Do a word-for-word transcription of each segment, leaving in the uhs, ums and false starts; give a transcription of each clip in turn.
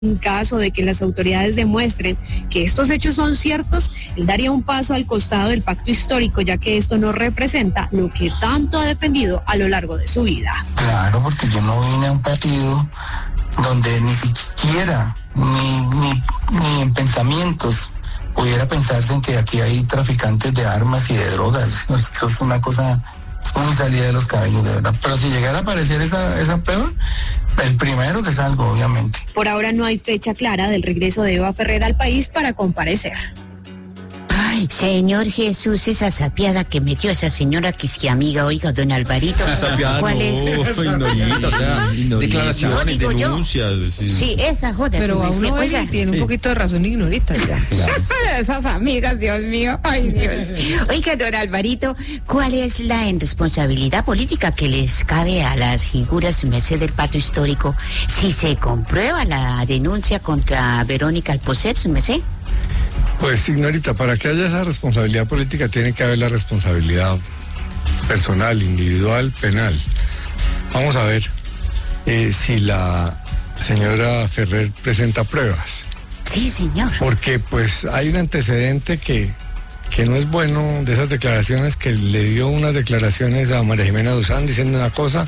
En caso de que las autoridades demuestren que estos hechos son ciertos, él daría un paso al costado del pacto histórico, ya que esto no representa lo que tanto ha defendido a lo largo de su vida. Claro, porque yo no vine a un partido donde ni siquiera, ni, ni, ni en pensamientos pudiera pensarse en que aquí hay traficantes de armas y de drogas. Eso es una cosa muy salida de los cabellos, de verdad. Pero si llegara a aparecer esa, esa prueba, el primero que salgo, obviamente. Por ahora no hay fecha clara del regreso de Eva Ferrer al país para comparecer. Ay, Señor Jesús, esa sapiada que metió esa señora que es que amiga, oiga, don Alvarito. Sapiada, ¿Cuál no, es? ignorita, o sea, declaraciones, no, denuncias. Sí. sí, esa joda. Pero a uno oiga, tiene sí. un poquito de razón ignorita ya. Claro. esas amigas, Dios mío, ay Dios. Oiga, don Alvarito, ¿cuál es la irresponsabilidad política que les cabe a las figuras su merced del pacto histórico si se comprueba la denuncia contra Verónica Alcocer, su merced? Pues, señorita, para que haya esa responsabilidad política tiene que haber la responsabilidad personal, individual, penal. Vamos a ver eh, si la señora Ferrer presenta pruebas. Sí, señor. Porque pues hay un antecedente que, que no es bueno de esas declaraciones, que le dio unas declaraciones a María Jimena Duzán diciendo una cosa,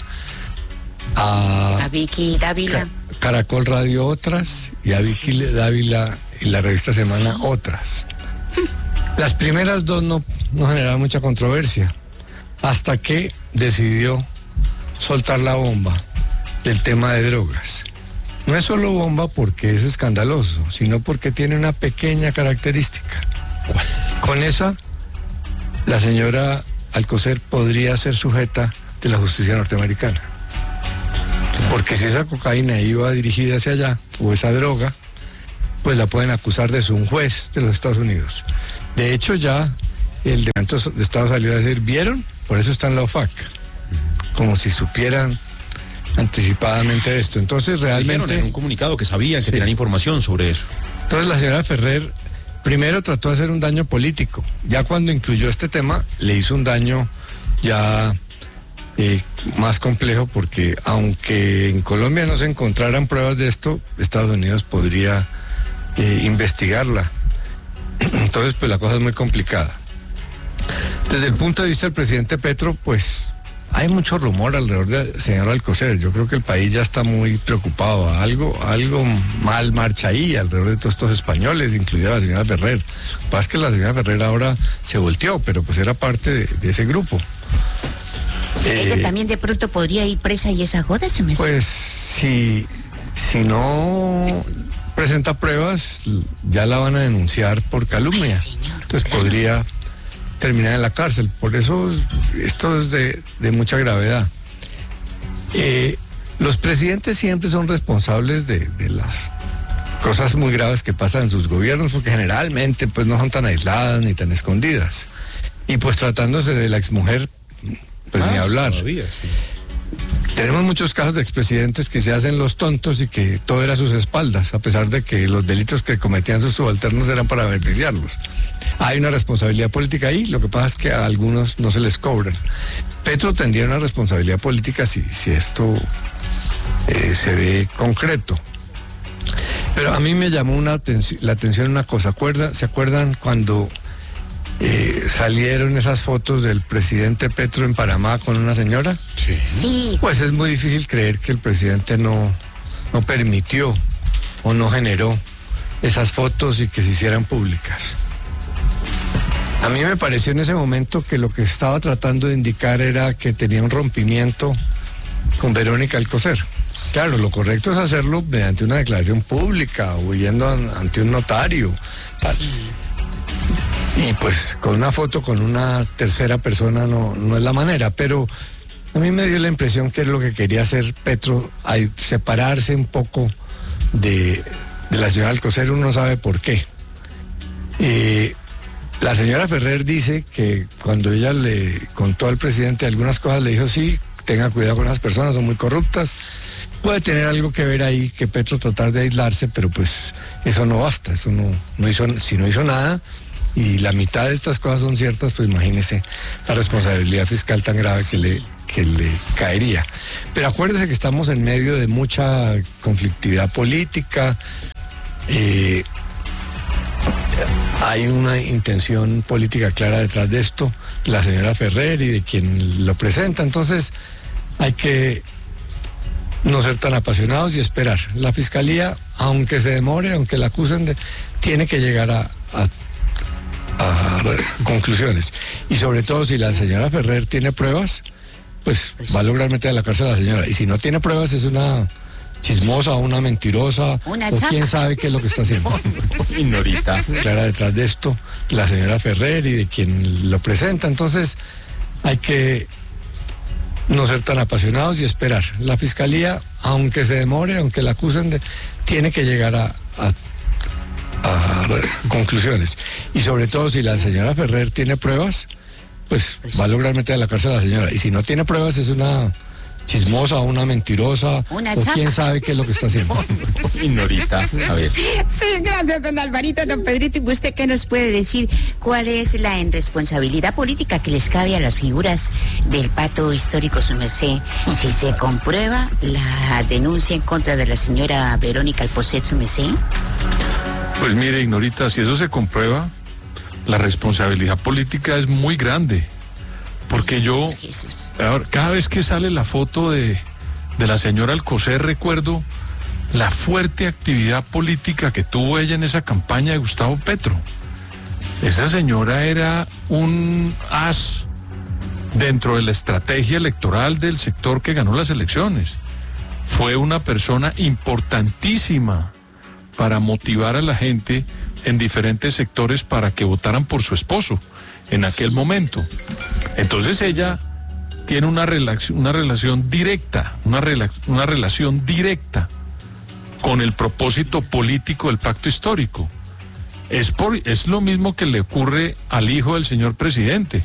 a, A Vicky Dávila. Ca- Caracol Radio otras, y a Vicky Sí. Dávila y la revista Semana otras. Las primeras dos no, no generaron mucha controversia, hasta que decidió soltar la bomba del tema de drogas. No es solo bomba porque es escandaloso, sino porque tiene una pequeña característica. ¿Cuál? Con esa, la señora Alcocer podría ser sujeta de la justicia norteamericana. Porque si esa cocaína iba dirigida hacia allá, o esa droga, pues la pueden acusar de eso un juez de los Estados Unidos. De hecho, ya el Departamento de Estado salió a decir, ¿vieron? Por eso está en la O F A C. Como si supieran anticipadamente esto. Entonces, realmente... Dijeron en un comunicado que sabían, que Sí. tenían información sobre eso. Entonces, la señora Ferrer primero trató de hacer un daño político. Ya cuando incluyó este tema, le hizo un daño ya... Eh, más complejo, porque aunque en Colombia no se encontraran pruebas de esto, Estados Unidos podría eh, investigarla. Entonces, pues la cosa es muy complicada. Desde el punto de vista del presidente Petro, pues hay mucho rumor alrededor del señor Alcocer. Yo creo que el país ya está muy preocupado. Algo, algo mal marcha ahí alrededor de todos estos españoles, incluida la señora Ferrer. Lo que pasa es que la señora Ferrer ahora se volteó, pero pues era parte de, de ese grupo. Ella Eh, también de pronto podría ir presa y esa joda, se me Pues si, si no presenta pruebas, ya la van a denunciar por calumnia. Ay, señor, Entonces claro. podría terminar en la cárcel. Por eso esto es de, de mucha gravedad. Eh, los presidentes siempre son responsables de, de las cosas muy graves que pasan en sus gobiernos, porque generalmente pues no son tan aisladas ni tan escondidas. Y pues tratándose de la exmujer, pues ni Más hablar. todavía, sí. Tenemos muchos casos de expresidentes que se hacen los tontos y que todo era a sus espaldas, a pesar de que los delitos que cometían sus subalternos eran para beneficiarlos. Hay una responsabilidad política ahí, lo que pasa es que a algunos no se les cobran. Petro tendría una responsabilidad política si, si esto eh, se ve concreto. Pero a mí me llamó una atenci- la atención una cosa. ¿Acuerda, ¿Se acuerdan cuando eh, salieron esas fotos del presidente Petro en Panamá con una señora? Sí. Sí, Pues es muy difícil creer que el presidente no, no permitió o no generó esas fotos y que se hicieran públicas. A mí me pareció en ese momento que lo que estaba tratando de indicar era que tenía un rompimiento con Verónica Alcocer. Claro, lo correcto es hacerlo mediante una declaración pública o yendo an- ante un notario. tal. Y pues con una foto con una tercera persona no, no es la manera, pero a mí me dio la impresión que es lo que quería hacer Petro, ay, separarse un poco de, de la señora Alcocer, uno no sabe por qué. Eh, la señora Ferrer dice que cuando ella le contó al presidente algunas cosas, le dijo, sí, tenga cuidado con las personas, son muy corruptas. Puede tener algo que ver ahí, que Petro tratar de aislarse, pero pues eso no basta, eso no, no hizo, si no hizo nada, y la mitad de estas cosas son ciertas, pues imagínese la responsabilidad fiscal tan grave que le, que le caería. Pero acuérdese que estamos en medio de mucha conflictividad política, eh, hay una intención política clara detrás de esto, la señora Ferrer y de quien lo presenta, entonces hay que no ser tan apasionados y esperar. La fiscalía, aunque se demore, aunque la acusen, de, tiene que llegar a, a, a conclusiones. Y sobre todo si la señora Ferrer tiene pruebas, pues va a lograr meter a la cárcel a la señora. Y si no tiene pruebas, es una chismosa, una mentirosa, una o quién sabe qué es lo que está haciendo. Ignorita. Clara detrás de esto, la señora Ferrer y de quien lo presenta. Entonces hay que no ser tan apasionados y esperar. La fiscalía, aunque se demore, aunque la acusen, de, tiene que llegar a, a, a conclusiones. Y sobre todo si la señora Ferrer tiene pruebas, pues va a lograr meter a la cárcel a la señora. Y si no tiene pruebas, es una chismosa, una mentirosa, una o quién sabe qué es lo que está haciendo. Ignorita. A ver. Sí, gracias, don Alvarito, don Pedrito. ¿Y usted qué nos puede decir? ¿Cuál es la irresponsabilidad política que les cabe a las figuras del pacto histórico, su merced, si se comprueba la denuncia en contra de la señora Verónica Alpocet, su merced? Pues mire, Ignorita, si eso se comprueba, la responsabilidad política es muy grande. Porque yo, ahora, cada vez que sale la foto de, de la señora Alcocer, recuerdo la fuerte actividad política que tuvo ella en esa campaña de Gustavo Petro. Esa señora era un as dentro de la estrategia electoral del sector que ganó las elecciones. Fue una persona importantísima para motivar a la gente en diferentes sectores para que votaran por su esposo en aquel momento. Entonces ella tiene una relación, una relación directa, una, rela, una relación directa con el propósito político del pacto histórico. Es, por, es lo mismo que le ocurre al hijo del señor presidente,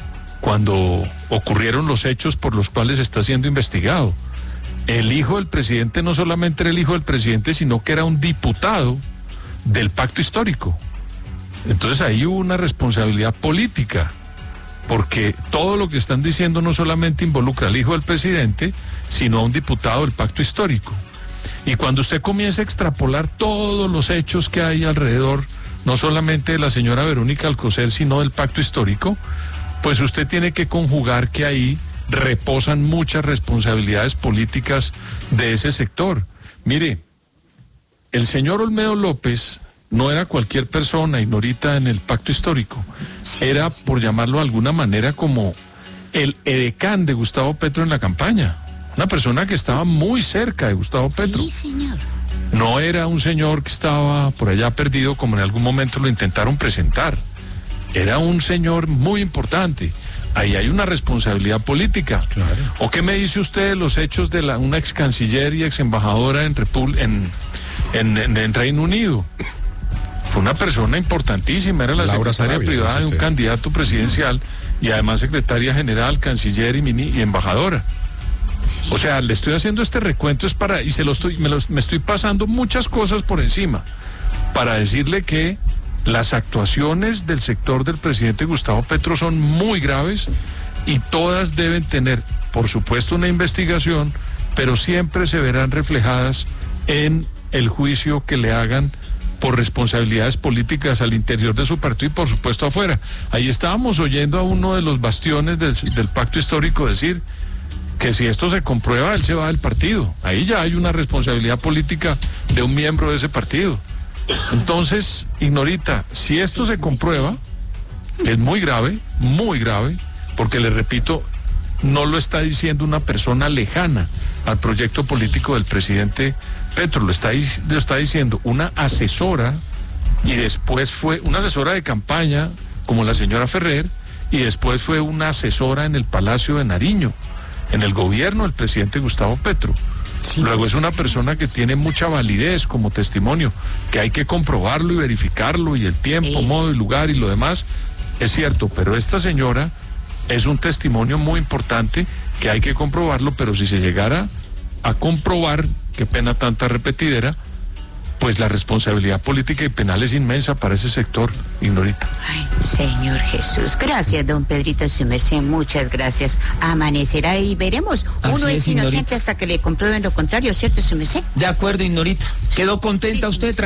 cuando ocurrieron los hechos por los cuales está siendo investigado. El hijo del presidente no solamente era el hijo del presidente, sino que era un diputado del pacto histórico. Entonces ahí hubo una responsabilidad política, porque todo lo que están diciendo no solamente involucra al hijo del presidente, sino a un diputado del pacto histórico. Y cuando usted comienza a extrapolar todos los hechos que hay alrededor, no solamente de la señora Verónica Alcocer, sino del pacto histórico, pues usted tiene que conjugar que ahí reposan muchas responsabilidades políticas de ese sector. Mire, el señor Olmedo López no era cualquier persona, Ignorita, en el pacto histórico. Era, por llamarlo de alguna manera, como el edecán de Gustavo Petro en la campaña. Una persona que estaba muy cerca de Gustavo Petro. Sí, señor. No era un señor que estaba por allá perdido, como en algún momento lo intentaron presentar. Era un señor muy importante. Ahí hay una responsabilidad política. Claro. ¿O qué me dice usted de los hechos de la, una ex canciller y ex embajadora en, Repul en, en, en, en Reino Unido? Fue una persona importantísima, era la Laura secretaria Sarabia, privada de un candidato presidencial y además secretaria general, canciller y, mini, y embajadora. O sea, le estoy haciendo este recuento es para, y se lo estoy, me, lo, me estoy pasando muchas cosas por encima, para decirle que las actuaciones del sector del presidente Gustavo Petro son muy graves y todas deben tener, por supuesto, una investigación, pero siempre se verán reflejadas en el juicio que le hagan por responsabilidades políticas al interior de su partido y por supuesto afuera. Ahí estábamos oyendo a uno de los bastiones del, del pacto histórico decir que si esto se comprueba, él se va del partido. Ahí ya hay una responsabilidad política de un miembro de ese partido. Entonces, Ignorita, si esto se comprueba, es muy grave, muy grave, porque le repito, no lo está diciendo una persona lejana al proyecto político del presidente Petro, lo está, lo está diciendo una asesora, y después fue una asesora de campaña, como la señora Ferrer, y después fue una asesora en el Palacio de Nariño, en el gobierno del presidente Gustavo Petro. Sí, Luego es una persona que tiene mucha validez como testimonio, que hay que comprobarlo y verificarlo, y el tiempo, modo y lugar y lo demás, es cierto, pero esta señora es un testimonio muy importante que hay que comprobarlo, pero si se llegara a comprobar, qué pena tanta repetidera, pues la responsabilidad política y penal es inmensa para ese sector, Ignorita. Ay, Señor Jesús, gracias, don Pedrito, su merced, muchas gracias. Amanecerá y veremos. Así Uno es, es, inocente Ignorita. hasta que le comprueben lo contrario, ¿cierto, su merced? De acuerdo, Ignorita. ¿Quedó contenta Sí, usted? sí.